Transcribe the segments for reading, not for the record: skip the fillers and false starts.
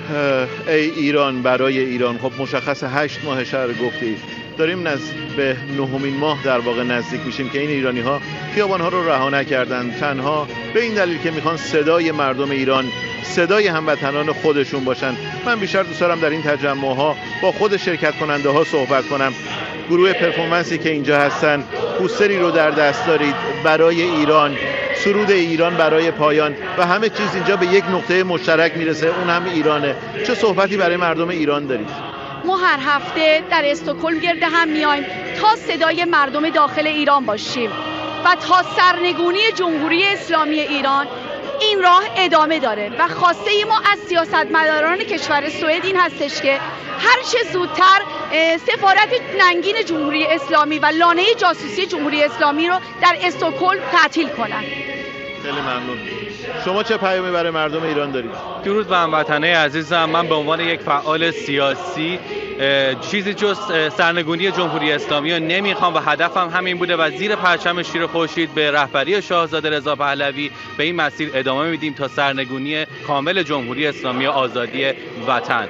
ای ایران برای ایران. خب مشخص 8 ماه رو گفتید، داریم به 9مین ماه در واقع نزدیک میشیم که این ایرانی ها خیابان ها رو رها نکردن، تنها به این دلیل که میخوان صدای مردم ایران، صدای هموطنان خودشون باشن. من بیشتر دوست دارم در این تجمع ها با خود شرکت کننده ها صحبت کنم. گروه پرفورمنسی که اینجا هستن، پوستری رو در دست دارید برای ایران، سرود ایران برای پایان، و همه چیز اینجا به یک نقطه مشترک میرسه، اون هم ایرانه. چه صحبتی برای مردم ایران دارید؟ ما هر هفته در استکهلم گرد هم میایم تا صدای مردم داخل ایران باشیم و تا سرنگونی جمهوری اسلامی ایران این راه ادامه داره و خواسته ما از سیاستمداران کشور سوئد این هستش که هر چه زودتر سفارت ننگین جمهوری اسلامی و لانه جاسوسی جمهوری اسلامی رو در استکهلم تعطیل کنن. خیلی ممنون. شما چه پیامی برای مردم ایران دارید؟ درود به هموطنان عزیزم. من به عنوان یک فعال سیاسی چیزی جز سرنگونی جمهوری اسلامی رو نمیخوام و هدفم همین بوده و زیر پرچم شیر خورشید به رهبری شاهزاده رضا پهلوی به این مسیر ادامه میدیم تا سرنگونی کامل جمهوری اسلامی و آزادی وطن.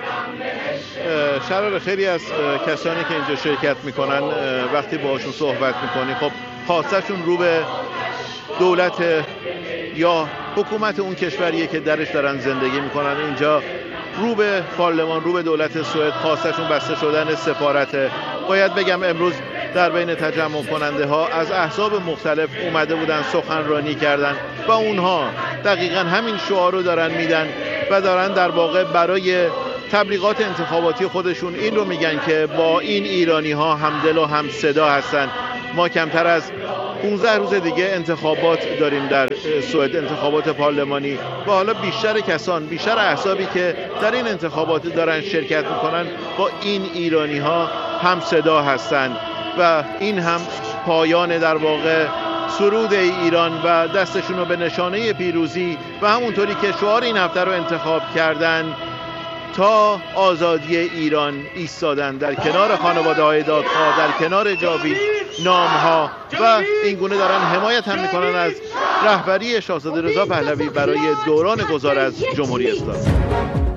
شرار خیلی از کسانی که اینجا شرکت میکنن وقتی باهاشون صحبت میکنی، خب خواستشون رو به دولت یا حکومت اون کشوریه که درش دارن زندگی میکنن. اینجا رو به پارلمان، رو به دولت سوئد خواستشون بسته شدن سفارته. باید بگم امروز در بین تجمع کننده ها از احزاب مختلف اومده بودن، سخنرانی کردن و اونها دقیقاً همین شعار رو دارن میدن و دارن در واقع برای تبلیغات انتخاباتی خودشون این رو میگن که با این ایرانی ها همدل و هم صدا هستن. ما کمتر از 15 روز دیگه انتخابات داریم در سوئد، انتخابات پارلمانی، و حالا بیشتر کسان، بیشتر احزابی که در این انتخابات دارن شرکت میکنن با این ایرانی ها هم صدا هستن و این هم پایان در واقع سرود ایران و دستشون رو به نشانه پیروزی و همونطوری که شعار این هفته رو انتخاب کردن تا آزادی ایران ایستادن، در کنار خانواده‌های دادخواه، در کنار جاوید نام‌ها و این گونه دارن حمایت هم میکنن از رهبری شاهزاده رضا پهلوی برای دوران گذار از جمهوری اسلامی.